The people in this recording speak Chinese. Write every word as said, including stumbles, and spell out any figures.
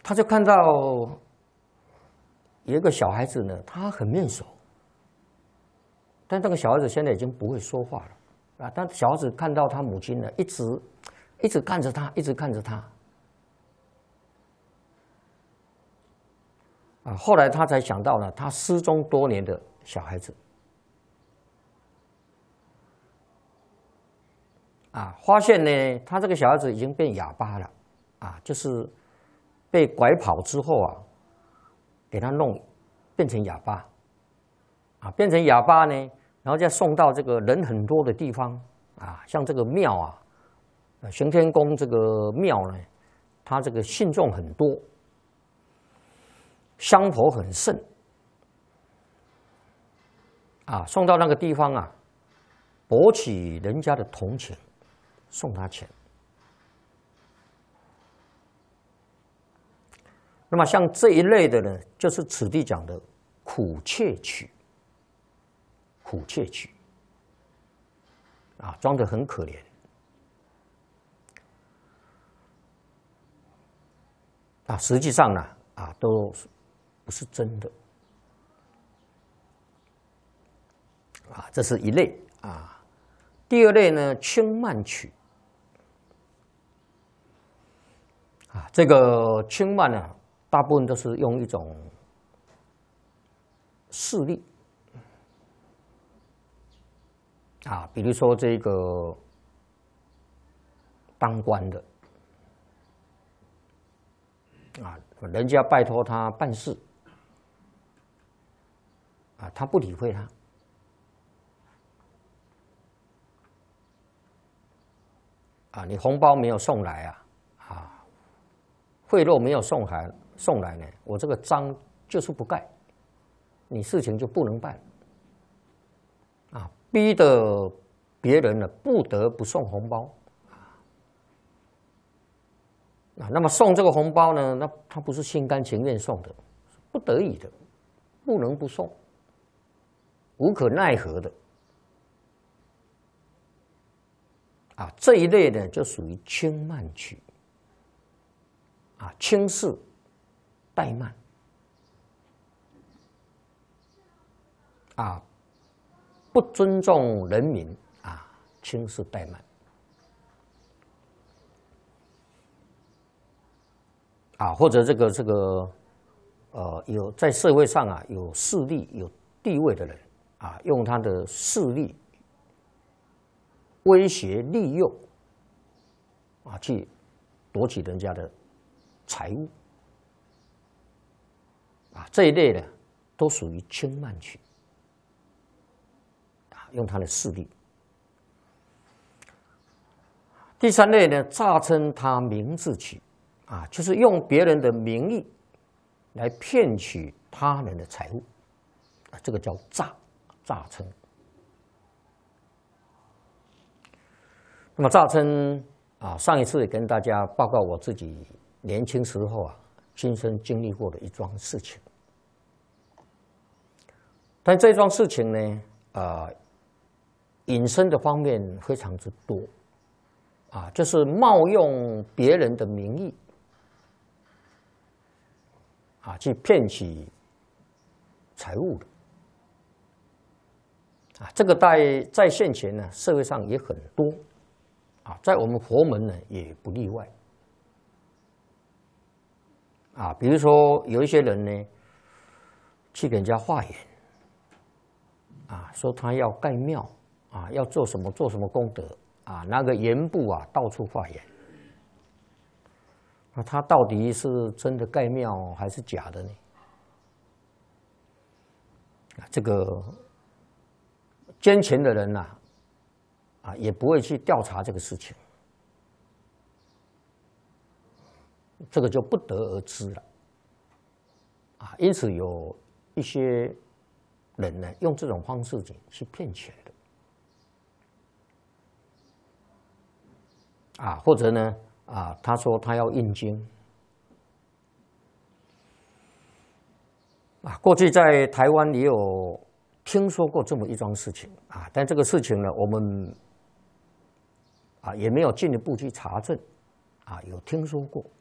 他就看到有一个小孩子呢，他很面熟，但这个小孩子现在已经不会说话了啊。但小孩子看到他母亲呢，一直一直看着他，一直看着他啊。后来他才想到了，他失踪多年的小孩子啊，发现呢，他这个小孩子已经变哑巴了啊，就是被拐跑之后啊，给他弄变成哑巴啊，变成哑巴呢，然后再送到这个人很多的地方啊，像这个庙啊，玄天宫这个庙呢，它这个信众很多，香火很盛啊，送到那个地方啊，博取人家的同情，送他钱。那么像这一类的呢，就是此地讲的苦切取，苦切取啊，装得很可怜啊，实际上呢啊，都不是真的啊，这是一类啊。第二类呢，轻慢取啊，这个轻慢呢，大部分都是用一种势力啊，比如说这个当官的啊，人家拜托他办事啊，他不理会他啊，你红包没有送来啊，啊，贿赂没有送来送来呢，我这个章就是不盖，你事情就不能办啊，逼得别人呢不得不送红包啊。那么送这个红包呢，那他不是心甘情愿送的，是不得已的，不能不送，无可奈何的啊。这一类呢，就属于轻慢取啊，轻视怠慢啊，不尊重人民啊，轻视怠慢啊，或者这个这个呃，有在社会上啊有势力有地位的人啊，用他的势力威胁利诱啊，去夺取人家的财物啊，这一类的都属于轻慢取啊，用他的势力。第三类呢，诈称他名字取啊，就是用别人的名义来骗取他人的财物啊，这个叫诈诈称。那么诈称啊，上一次也跟大家报告我自己年轻时候啊亲身经历过的一桩事情。但这桩事情呢，呃，引申的方面非常之多啊，就是冒用别人的名义啊，去骗取财物的啊，这个在在现前呢，社会上也很多啊，在我们佛门呢也不例外啊。比如说有一些人呢，去给人家化缘啊，说他要盖庙啊，要做什么做什么功德啊，拿个盐布啊到处化缘。那他到底是真的盖庙还是假的呢？这个捐钱的人呐、啊，啊，也不会去调查这个事情，这个就不得而知了。啊，因此有一些人呢，用这种方式去骗钱的，啊，或者呢，啊，他说他要印经，啊，过去在台湾也有听说过这么一桩事情啊，但这个事情呢，我们啊也没有进一步去查证，啊，有听说过，